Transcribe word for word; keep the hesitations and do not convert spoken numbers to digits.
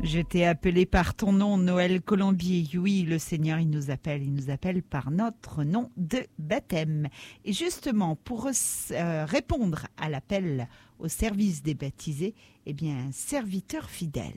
Je t'ai appelé par ton nom, Noël Colombier. Oui, le Seigneur, il nous appelle. Il nous appelle par notre nom de baptême. Et justement, pour euh, répondre à l'appel au service des baptisés, eh bien, serviteur fidèle.